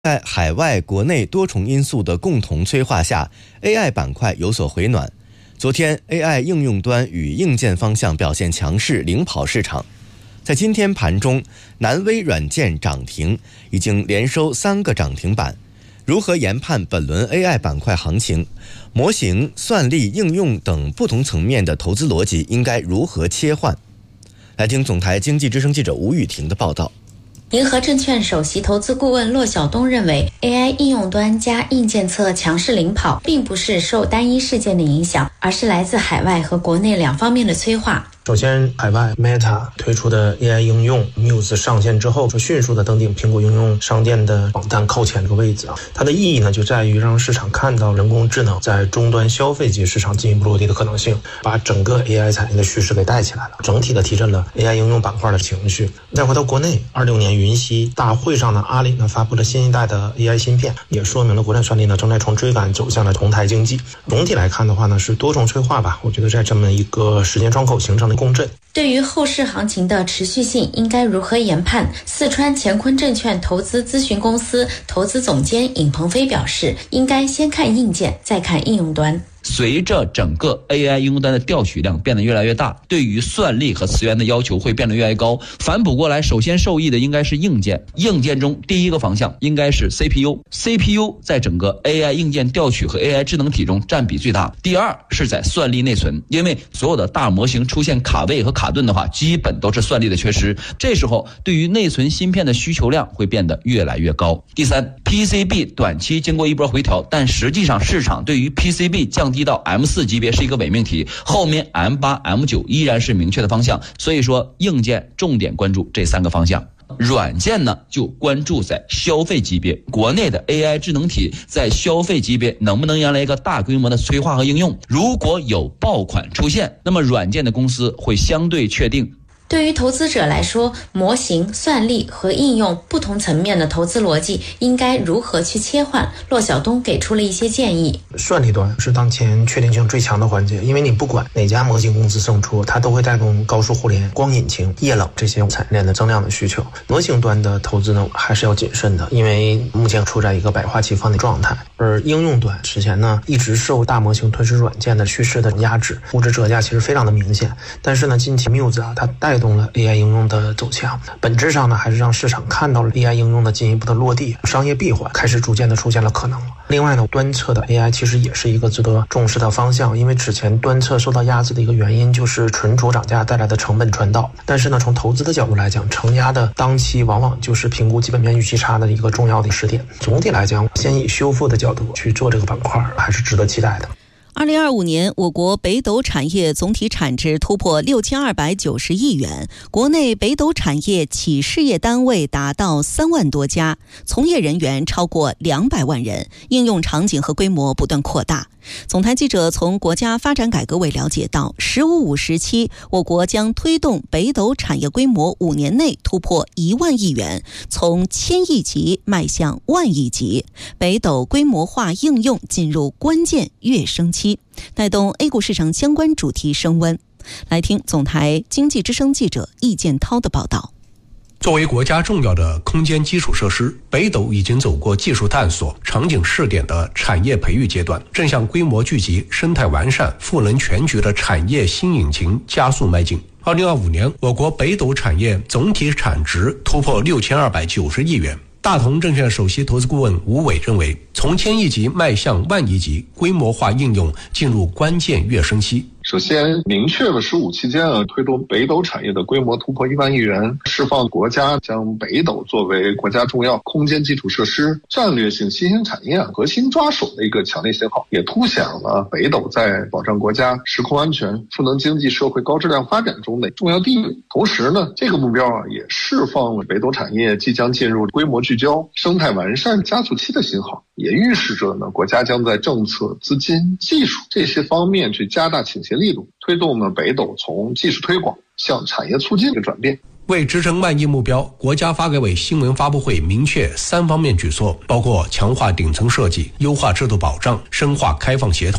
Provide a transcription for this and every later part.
在海外、国内多重因素的共同催化下 ，AI 板块有所回暖。昨天 ，AI 应用端与硬件方向表现强势，领跑市场。在今天盘中，南威软件涨停，已经连收3个涨停板。如何研判本轮 AI 板块行情？模型、算力、应用等不同层面的投资逻辑应该如何切换？来听总台经济之声记者吴雨婷的报道。 银河证券首席投资顾问骆晓东认为 ，AI 应用端加硬件侧强势领跑，并不是受单一事件的影响，而是来自海外和国内两方面的催化。 首先，海外 Meta 推出的 AI 应用 Muse 上线之后，就迅速的登顶苹果应用商店的榜单靠前这个位置啊。它的意义呢，就在于让市场看到人工智能在终端消费级市场进一步落地的可能性，把整个 AI 产业的趋势给带起来了，整体的提振了 AI 应用板块的情绪。再回到国内，26年云栖大会上呢，阿里呢发布了新一代的 AI 芯片，也说明了国产算力呢正在从追赶走向了同台经济。总体来看的话呢，是多重催化吧。我觉得在这么一个时间窗口形成的共振。 对于后市行情的持续性应该如何研判？四川乾坤证券投资咨询公司投资总监尹鹏飞表示，应该先看硬件，再看应用端。 随着整个 AI 应用端的调取量变得越来越大，对于算力和词源的要求会变得越来越高。反哺过来，首先受益的应该是硬件。硬件中第一个方向应该是 CPU。CPU 在整个 AI 硬件调取和 AI 智能体中占比最大。第二是在算力内存，因为所有的大模型出现卡位和卡顿的话，基本都是算力的缺失。这时候对于内存芯片的需求量会变得越来越高。第三 ，PCB 短期经过一波回调，但实际上市场对于 PCB 降低到 M4 级别是一个伪命题，后面 M8、M9 依然是明确的方向，所以说硬件重点关注这3个方向。软件呢就关注在消费级别，国内的 AI 智能体在消费级别能不能迎来一个大规模的催化和应用？如果有爆款出现，那么软件的公司会相对确定。 对于投资者来说，模型、算力和应用不同层面的投资逻辑应该如何去切换？骆晓东给出了一些建议。 算力端是当前确定性最强的环节，因为你不管哪家模型公司胜出，它都会带动高速互联、光引擎、液冷这些产业链的增量的需求。模型端的投资呢，还是要谨慎的，因为目前处在一个百花齐放的状态。而应用端之前呢，一直受大模型吞噬软件的趋势的压制，估值折价其实非常的明显。但是呢，近期 Muse 它带动了 AI 应用的走强，本质上呢，还是让市场看到了 AI 应用的进一步的落地，商业闭环开始逐渐的出现了可能。另外呢，端侧的 AI 其实也是一个值得重视的方向，因为之前端侧受到压制的一个原因就是存储涨价带来的成本传导。但是呢，从投资的角度来讲，承压的当期往往就是评估基本面预期差的一个重要的时点。总体来讲，先以修复的角度去做这个板块，还是值得期待的。 2025年，我国北斗产业总体产值突破6290亿元，国内北斗产业企事业单位达到3万多家，从业人员超过200万人，应用场景和规模不断扩大。总台记者从国家发展改革委了解到，“15+5”时期，我国将推动北斗产业规模5年内突破1万亿元，从1000亿级迈向万亿级，北斗规模化应用进入关键跃升期，带动 A 股市场相关主题升温。来听总台经济之声记者易建涛的报道。 作为国家重要的空间基础设施，北斗已经走过技术探索、场景试点的产业培育阶段，正向规模聚集、生态完善、赋能全局的产业新引擎加速迈进。2025年，我国北斗产业总体产值突破6290亿元。大同证券首席投资顾问吴伟认为，从1000亿级迈向万亿级，规模化应用进入关键跃升期。 首先明确了15期间推动北斗产业的规模突破1万亿元，释放国家将北斗作为国家重要空间基础设施、战略性新兴产业核心抓手的一个强烈信号，也凸显了北斗在保障国家时空安全、赋能经济社会高质量发展中的重要地位。同时呢，这个目标也释放了北斗产业即将进入规模聚焦、生态完善加速期的信号，也预示着呢，国家将在政策、资金、技术这些方面去加大倾斜力度，推动呢北斗从技术推广向产业促进的转变。 为支撑万亿目标，国家发改委新闻发布会明确3方面举措，包括强化顶层设计、优化制度保障、深化开放协同。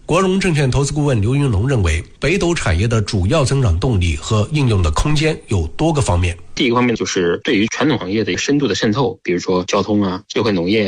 国融证券投资顾问刘云龙认为，北斗产业的主要增长动力和应用的空间有多个方面。 第一个方面就是对于传统行业的深度的渗透，比如说交通啊、智慧农业